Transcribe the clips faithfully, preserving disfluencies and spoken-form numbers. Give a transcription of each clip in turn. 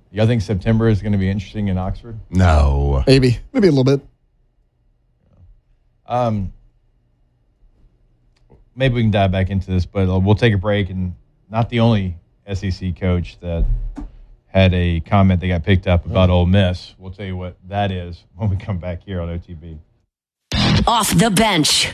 Y'all think September is going to be interesting in Oxford? No. Maybe. Maybe a little bit. Um, maybe we can dive back into this, but uh, we'll take a break. And not the only S E C coach that had a comment that got picked up about Ole Miss. We'll tell you what that is when we come back here on O T B. Off the bench.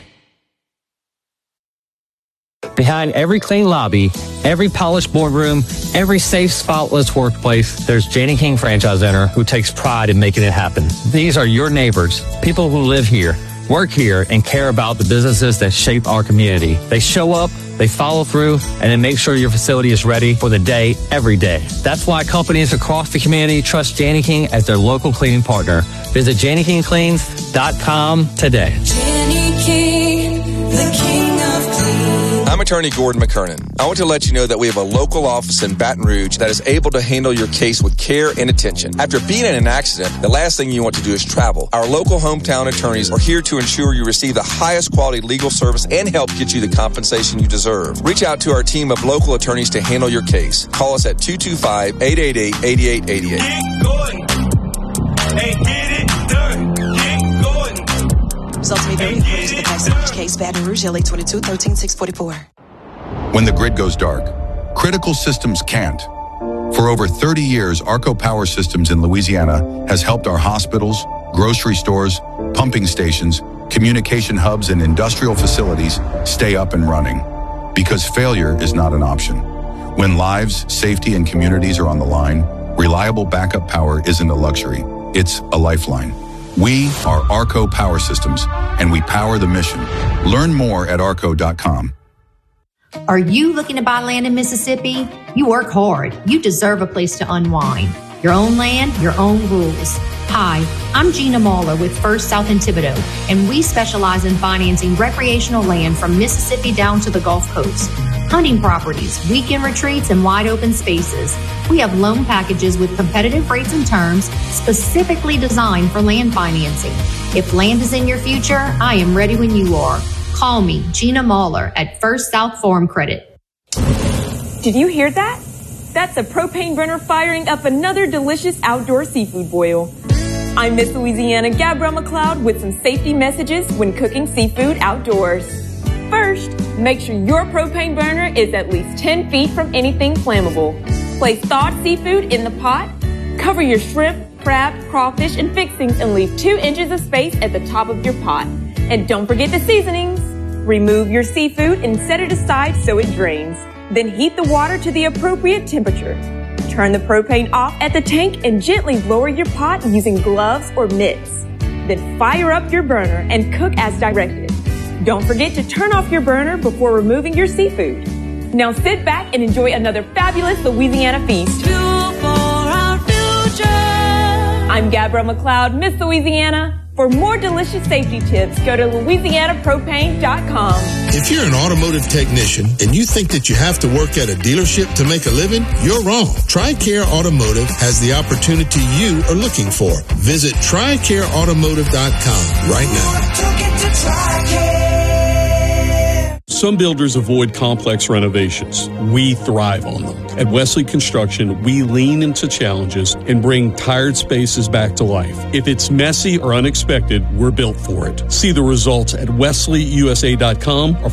Behind every clean lobby, every polished boardroom, every safe, spotless workplace, there's Janney King Franchise Center who takes pride in making it happen. These are your neighbors, people who live here, work here, and care about the businesses that shape our community. They show up, they follow through, and they make sure your facility is ready for the day, every day. That's why companies across the community trust Janney King as their local cleaning partner. Visit Janney King Cleans dot com today. Janney King, the king of clean. I'm attorney Gordon McKernan. I want to let you know that we have a local office in Baton Rouge that is able to handle your case with care and attention. After being in an accident, the last thing you want to do is travel. Our local hometown attorneys are here to ensure you receive the highest quality legal service and help get you the compensation you deserve. Reach out to our team of local attorneys to handle your case. Call us at two two five, eight eight eight, eight eight eight eight. Get going. Hey, get it done. Get going. Results may vary according to the facts of each case. Baton Rouge, L A twenty-two, thirteen, six forty-four. When the grid goes dark, critical systems can't. For over thirty years, Arco Power Systems in Louisiana has helped our hospitals, grocery stores, pumping stations, communication hubs, and industrial facilities stay up and running. Because failure is not an option. When lives, safety, and communities are on the line, reliable backup power isn't a luxury. It's a lifeline. We are Arco Power Systems, and we power the mission. Learn more at arco dot com. Are you looking to buy land in Mississippi? You work hard. You deserve a place to unwind. Your own land, your own rules. Hi, I'm Gina Mahler with First South in Thibodaux, and we specialize in financing recreational land from Mississippi down to the Gulf Coast. Hunting properties, weekend retreats, and wide open spaces. We have loan packages with competitive rates and terms specifically designed for land financing. If land is in your future, I am ready when you are. Call me, Gina Mahler, at First South Farm Credit. Did you hear that? That's a propane burner firing up another delicious outdoor seafood boil. I'm Miss Louisiana Gabrielle McLeod with some safety messages when cooking seafood outdoors. First, make sure your propane burner is at least ten feet from anything flammable. Place thawed seafood in the pot. Cover your shrimp, crab, crawfish, and fixings and leave two inches of space at the top of your pot. And don't forget the seasonings. Remove your seafood and set it aside so it drains. Then heat the water to the appropriate temperature. Turn the propane off at the tank and gently lower your pot using gloves or mitts. Then fire up your burner and cook as directed. Don't forget to turn off your burner before removing your seafood. Now sit back and enjoy another fabulous Louisiana feast. Fuel for our future. I'm Gabrielle McLeod, Miss Louisiana. For more delicious safety tips, go to Louisiana Propane dot com. If you're an automotive technician and you think that you have to work at a dealership to make a living, you're wrong. TRICARE Automotive has the opportunity you are looking for. Visit Tri Care Automotive dot com right now. Some builders avoid complex renovations. We thrive on them. At Wesley Construction, we lean into challenges and bring tired spaces back to life. If it's messy or unexpected, we're built for it. See the results at Wesley U S A dot com or